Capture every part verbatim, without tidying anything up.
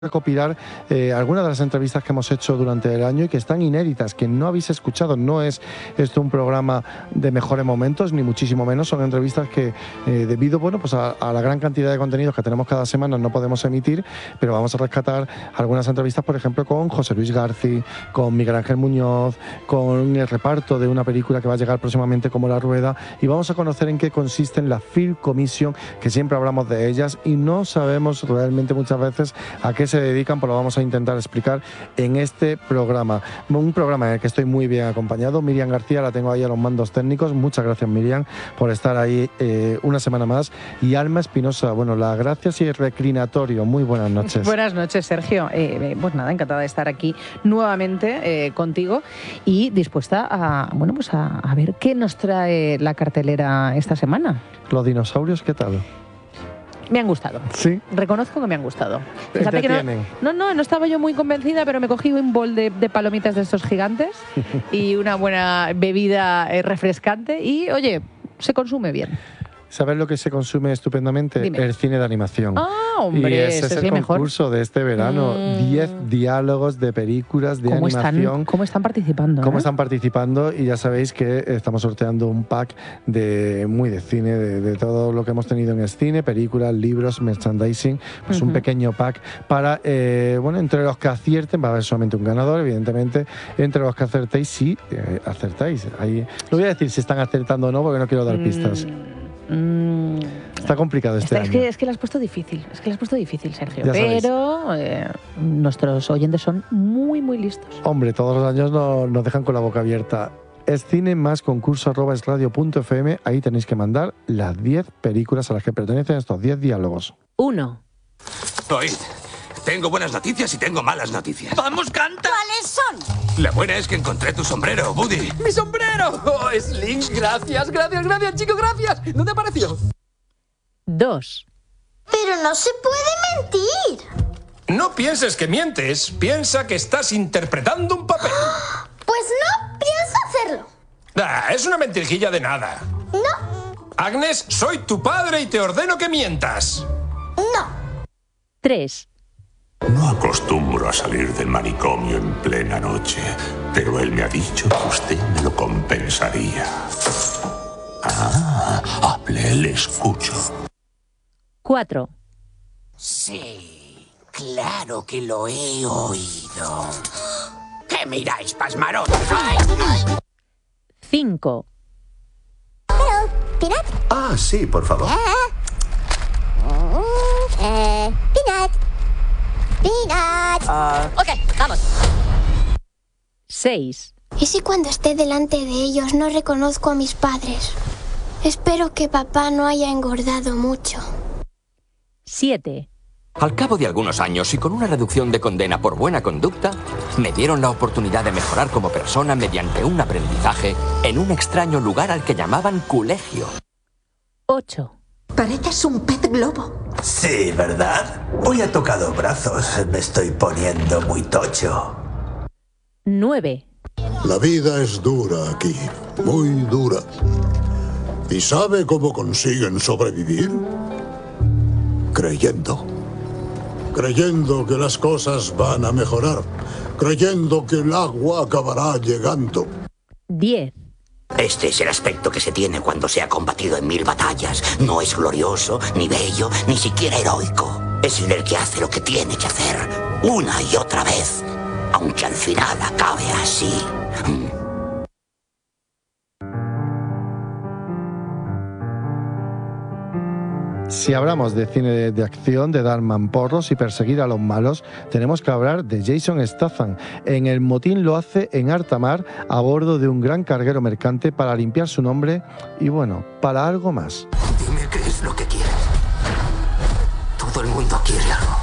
recopilar eh, algunas de las entrevistas que hemos hecho durante el año y que están inéditas, que no habéis escuchado. No es esto un programa de mejores momentos, ni muchísimo menos. Son entrevistas que, eh, debido bueno, pues a, a la gran cantidad de contenidos que tenemos cada semana, no podemos emitir, pero vamos a rescatar algunas entrevistas, por ejemplo, con José Luis García, con Miguel Ángel Muñoz, con el reparto de una película que va a llegar próximamente como La Rueda, y vamos a conocer en qué consiste la Film Commission, que siempre hablamos de ellas y no sabemos realmente muchas veces a qué se dedican, pues lo vamos a intentar explicar en este programa. Un programa en el que estoy muy bien acompañado. Miriam García la tengo ahí a los mandos técnicos. Muchas gracias, Miriam, por estar ahí eh, una semana más. Y Alma Espinosa, bueno, las gracias y el reclinatorio. Muy buenas noches. Buenas noches, Sergio. Eh, pues nada, encantada de estar aquí nuevamente eh, contigo y dispuesta a, bueno, pues a, a ver qué nos trae la cartelera esta semana. Los dinosaurios, ¿qué tal? Me han gustado. Sí. Reconozco que me han gustado. Fíjate que no, no, no, no estaba yo muy convencida, pero me cogí un bol de, de palomitas de estos gigantes y una buena bebida eh, refrescante y, oye, se consume bien. ¿Sabes lo que se consume estupendamente? Dime. El cine de animación. Ah, hombre, y ese es el concurso mejor. de este verano. Diez mm. diálogos de películas de ¿Cómo animación. Están, ¿Cómo están participando? ¿Cómo eh? están participando? Y ya sabéis que estamos sorteando un pack de muy de cine, de, de todo lo que hemos tenido en el cine, películas, libros, merchandising. Pues uh-huh. un pequeño pack para, eh, bueno, entre los que acierten, va a haber solamente un ganador, evidentemente. Entre los que acertéis, sí, eh, acertáis. Ahí, no voy a decir si están acertando o no, porque no quiero dar pistas. Mm. Mm. Está complicado este Está, año. Es que, es que lo has puesto difícil, es que lo has puesto difícil, Sergio. Ya Pero eh, nuestros oyentes son muy, muy listos. Hombre, todos los años no, nos dejan con la boca abierta. Es cine más concurso arroba es radio punto f m. Ahí tenéis que mandar las diez películas a las que pertenecen estos diez diálogos. Uno. Oíd, tengo buenas noticias y tengo malas noticias. ¡Vamos, canta! ¿Cuáles son? La buena es que encontré tu sombrero, Woody. ¡Mi sombrero! ¡Oh, Sling! Gracias, gracias, gracias, chico, gracias. ¿Dónde apareció? Dos. Pero no se puede mentir. No pienses que mientes, piensa que estás interpretando un papel. Pues no pienso hacerlo. Ah, es una mentirijilla de nada. No. Agnes, soy tu padre y te ordeno que mientas. No. Tres. No acostumbro a salir del manicomio en plena noche, pero él me ha dicho que usted me lo compensaría. Ah, hable, le escucho. Cuatro. Sí, claro que lo he oído. ¿Qué miráis, pasmarones? Cinco. Hello, Peanut. Ah, sí, por favor. Uh, eh, Peanut. Peanut. Uh, ok, vamos. Seis. ¿Y si cuando esté delante de ellos no reconozco a mis padres? Espero que papá no haya engordado mucho. Siete. Al cabo de algunos años y con una reducción de condena por buena conducta, me dieron la oportunidad de mejorar como persona mediante un aprendizaje en un extraño lugar al que llamaban colegio. Ocho. Pareces un pez globo. Sí, ¿verdad? Hoy ha tocado brazos. Me estoy poniendo muy tocho. Nueve. La vida es dura aquí, muy dura. ¿Y sabe cómo consiguen sobrevivir? Creyendo. Creyendo que las cosas van a mejorar. Creyendo que el agua acabará llegando. Diez. Este es el aspecto que se tiene cuando se ha combatido en mil batallas. No es glorioso, ni bello, ni siquiera heroico. Es el que hace lo que tiene que hacer, una y otra vez, aunque al final acabe así. Si hablamos de cine de, de acción, de dar mamporros y perseguir a los malos, tenemos que hablar de Jason Statham. En El motín lo hace en alta mar a bordo de un gran carguero mercante para limpiar su nombre y, bueno, para algo más. Dime qué es lo que quieres. Todo el mundo quiere algo.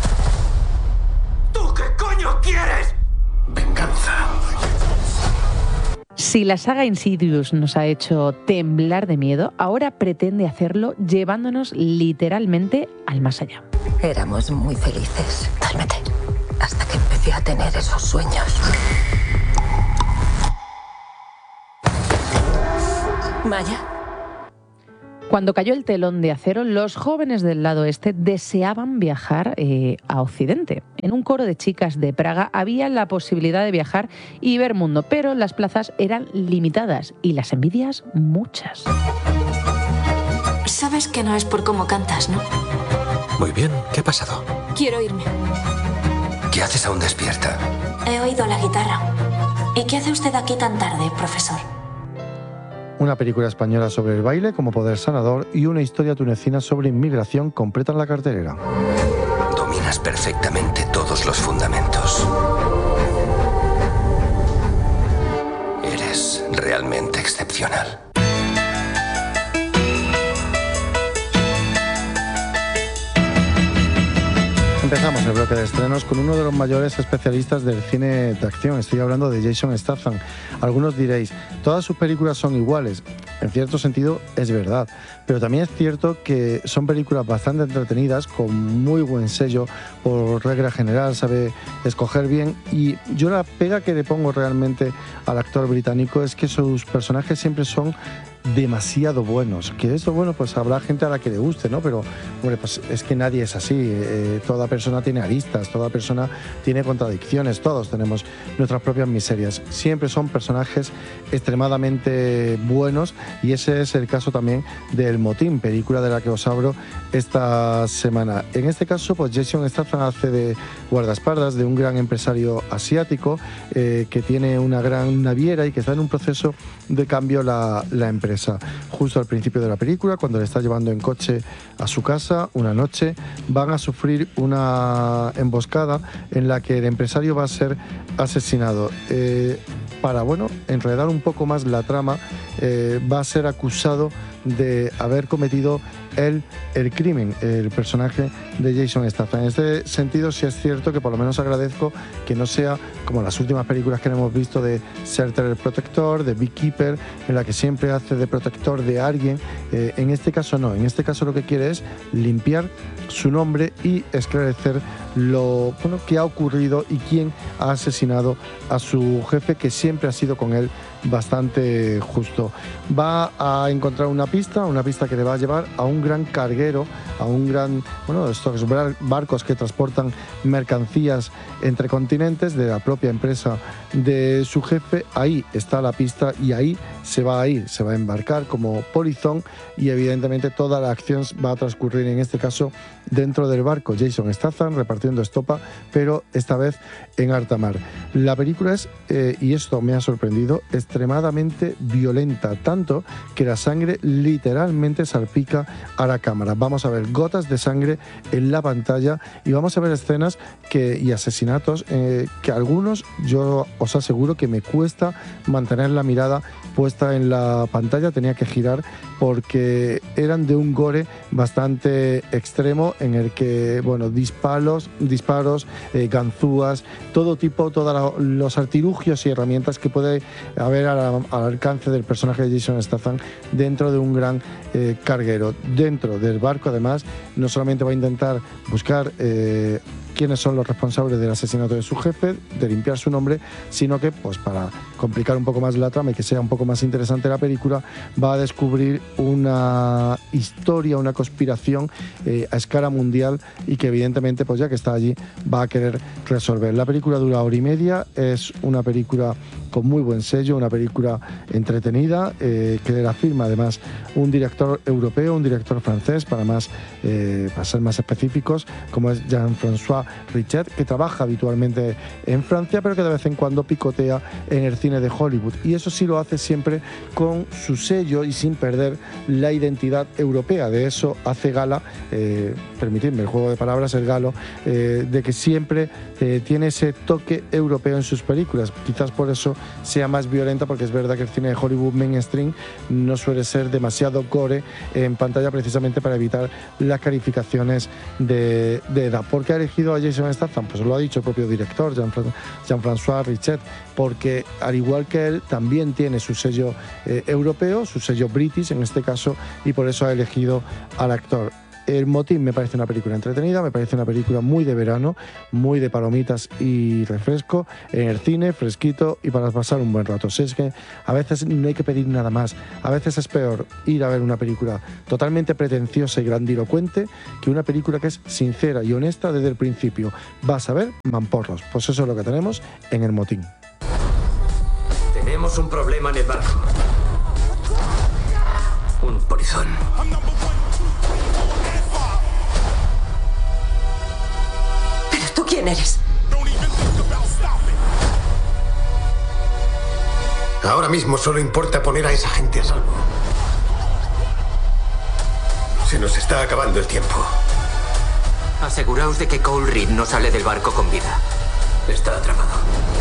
¿Tú qué coño quieres? Venganza. Si la saga Insidious nos ha hecho temblar de miedo, ahora pretende hacerlo llevándonos literalmente al más allá. Éramos muy felices, cálmate, hasta que empecé a tener esos sueños. Maya. Cuando cayó el telón de acero, los jóvenes del lado este deseaban viajar eh, a Occidente. En un coro de chicas de Praga había la posibilidad de viajar y ver mundo, pero las plazas eran limitadas y las envidias muchas. Sabes que no es por cómo cantas, ¿no? Muy bien, ¿qué ha pasado? Quiero irme. ¿Qué haces aún despierta? He oído la guitarra. ¿Y qué hace usted aquí tan tarde, profesor? Una película española sobre el baile como poder sanador y una historia tunecina sobre inmigración completan la cartelera. Dominas perfectamente todos los fundamentos. Eres realmente excepcional. Empezamos el bloque de estrenos con uno de los mayores especialistas del cine de acción. Estoy hablando de Jason Statham. Algunos diréis, todas sus películas son iguales. En cierto sentido es verdad, pero también es cierto que son películas bastante entretenidas, con muy buen sello, por regla general, sabe escoger bien. Y yo la pega que le pongo realmente al actor británico es que sus personajes siempre son demasiado buenos, que esto, bueno, pues habrá gente a la que le guste, ¿no? Pero, hombre, pues es que nadie es así, eh, toda persona tiene aristas, toda persona tiene contradicciones, todos tenemos nuestras propias miserias, siempre son personajes extremadamente buenos y ese es el caso también del Motín, película de la que os hablo esta semana. En este caso, pues Jason Statham hace de guardaespaldas de un gran empresario asiático eh, que tiene una gran naviera y que está en un proceso de cambio la, la empresa. Justo al principio de la película, cuando le está llevando en coche a su casa, una noche van a sufrir una emboscada en la que el empresario va a ser asesinado. Eh, para, bueno, enredar un poco más la trama, eh, va a ser acusado de haber cometido él el crimen, el personaje de Jason Statham. En este sentido sí es cierto que por lo menos agradezco que no sea como las últimas películas que hemos visto de Shelter el Protector, de Beekeeper, en la que siempre hace de protector de alguien. Eh, en este caso no, en este caso lo que quiere es limpiar su nombre y esclarecer lo bueno, que ha ocurrido y quién ha asesinado a su jefe, que siempre ha sido con él bastante justo. Va a encontrar una pista, una pista que le va a llevar a un gran carguero, a un gran, bueno, estos barcos que transportan mercancías entre continentes de la propia empresa de su jefe. Ahí está la pista y ahí se va a ir, se va a embarcar como polizón y evidentemente toda la acción va a transcurrir en este caso dentro del barco. Jason Statham repartiendo estopa, pero esta vez en alta mar. La película es, eh, y esto me ha sorprendido, extremadamente violenta, tanto que la sangre literalmente salpica a la cámara. Vamos a ver gotas de sangre en la pantalla y vamos a ver escenas que, y asesinatos eh, que algunos yo os aseguro que me cuesta mantener la mirada puesta en la pantalla, tenía que girar porque eran de un gore bastante extremo en el que, bueno, disparos, disparos eh, ganzúas, todo tipo, todos los artilugios y herramientas que puede haber al, al alcance del personaje de Jason Statham dentro de un gran eh, carguero. Dentro del barco, además, no solamente va a intentar buscar eh, quiénes son los responsables del asesinato de su jefe, de limpiar su nombre, sino que, pues para complicar un poco más la trama y que sea un poco más interesante la película, va a descubrir una historia, una conspiración eh, a escala mundial y que evidentemente, pues ya que está allí, va a querer resolver. La película dura hora y media, es una película con muy buen sello, una película entretenida, eh, que la firma además un director europeo, un director francés, para, más, eh, para ser más específicos, como es Jean-François Richet, que trabaja habitualmente en Francia, pero que de vez en cuando picotea en el cine de Hollywood. Y eso sí lo hace siempre con su sello y sin perder la identidad europea. De eso hace gala, eh, permitidme el juego de palabras, el galo, eh, de que siempre eh, tiene ese toque europeo en sus películas. Quizás por eso sea más violenta, porque es verdad que el cine de Hollywood mainstream no suele ser demasiado gore en pantalla, precisamente para evitar las calificaciones de, de edad. ¿Por qué ha elegido a Jason Statham? Pues lo ha dicho el propio director, Jean-François Richet, porque al igual que él también tiene su sello eh, europeo, su sello british en este caso, y por eso ha elegido al actor. El Motín me parece una película entretenida, me parece una película muy de verano, muy de palomitas y refresco, en el cine, fresquito y para pasar un buen rato. Si es que a veces no hay que pedir nada más, a veces es peor ir a ver una película totalmente pretenciosa y grandilocuente que una película que es sincera y honesta desde el principio. Vas a ver mamporros, pues eso es lo que tenemos en El Motín. Tenemos un problema en el barco. Un polizón. ¿Pero tú quién eres? Ahora mismo solo importa poner a esa gente a salvo. Se nos está acabando el tiempo. Aseguraos de que Cole Reed no sale del barco con vida. Está atrapado.